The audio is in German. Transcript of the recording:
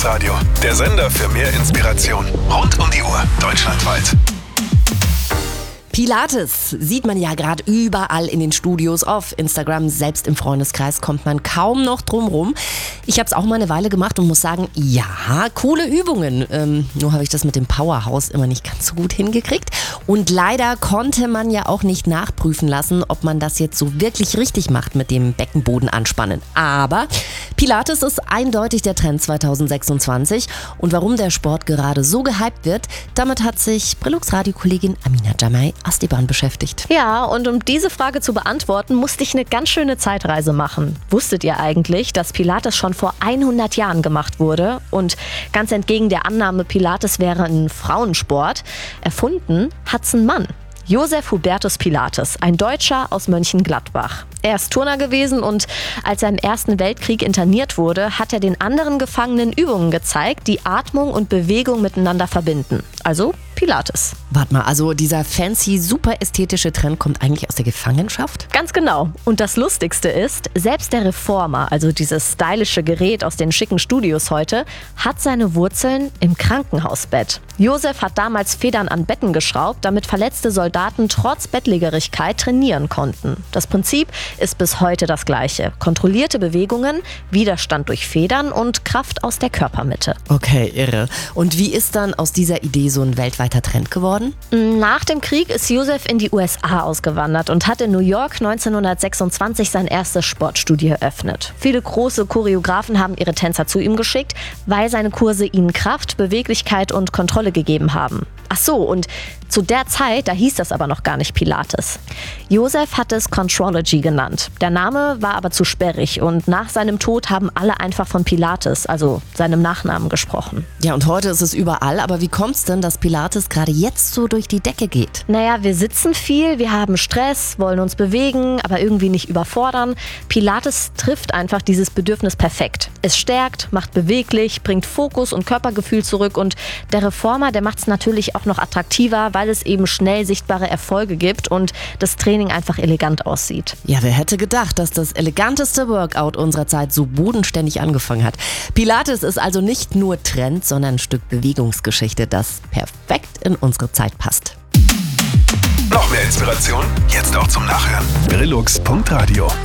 Radio, der Sender für mehr Inspiration. Rund um die Uhr, deutschlandweit. Pilates sieht man ja gerade überall in den Studios, auf Instagram, selbst im Freundeskreis kommt man kaum noch drum rum. Ich habe es auch mal eine Weile gemacht und muss sagen, ja, coole Übungen. Nur habe ich das mit dem Powerhouse immer nicht ganz so gut hingekriegt. Und leider konnte man ja auch nicht nachprüfen lassen, ob man das jetzt so wirklich richtig macht mit dem Beckenboden anspannen. Aber Pilates ist eindeutig der Trend 2026. Und warum der Sport gerade so gehypt wird, damit hat sich Brillux-Radio-Kollegin Amina Jamai aus der Bahn beschäftigt. Ja, und um diese Frage zu beantworten, musste ich eine ganz schöne Zeitreise machen. Wusstet ihr eigentlich, dass Pilates schon vor 100 Jahren gemacht wurde? Und ganz entgegen der Annahme, Pilates wäre ein Frauensport, erfunden hat's ein Mann. Josef Hubertus Pilates, ein Deutscher aus Mönchengladbach. Er ist Turner gewesen und als er im Ersten Weltkrieg interniert wurde, hat er den anderen Gefangenen Übungen gezeigt, die Atmung und Bewegung miteinander verbinden. Also Pilates. Warte mal, also dieser fancy, super ästhetische Trend kommt eigentlich aus der Gefangenschaft? Ganz genau. Und das Lustigste ist, selbst der Reformer, also dieses stylische Gerät aus den schicken Studios heute, hat seine Wurzeln im Krankenhausbett. Josef hat damals Federn an Betten geschraubt, damit verletzte Soldaten trotz Bettlägerigkeit trainieren konnten. Das Prinzip ist bis heute das gleiche. Kontrollierte Bewegungen, Widerstand durch Federn und Kraft aus der Körpermitte. Okay, irre. Und wie ist dann aus dieser Idee so ein weltweiter Trend geworden? Nach dem Krieg ist Josef in die USA ausgewandert und hat in New York 1926 sein erstes Sportstudio eröffnet. Viele große Choreografen haben ihre Tänzer zu ihm geschickt, weil seine Kurse ihnen Kraft, Beweglichkeit und Kontrolle gegeben haben. Ach so, und zu der Zeit, da hieß das aber noch gar nicht Pilates. Josef hat es Contrology genannt. Der Name war aber zu sperrig und nach seinem Tod haben alle einfach von Pilates, also seinem Nachnamen, gesprochen. Ja, und heute ist es überall, aber wie kommt es denn, dass Pilates gerade jetzt so durch die Decke geht? Naja, wir sitzen viel, wir haben Stress, wollen uns bewegen, aber irgendwie nicht überfordern. Pilates trifft einfach dieses Bedürfnis perfekt. Es stärkt, macht beweglich, bringt Fokus und Körpergefühl zurück und der Reformer, der macht es natürlich auch noch attraktiver, weil es eben schnell sichtbare Erfolge gibt und das Training einfach elegant aussieht. Ja, wer hätte gedacht, dass das eleganteste Workout unserer Zeit so bodenständig angefangen hat. Pilates ist also nicht nur Trend, sondern ein Stück Bewegungsgeschichte, das perfekt in unsere Zeit passt. Noch mehr Inspiration? Jetzt auch zum Nachhören. Brillux.radio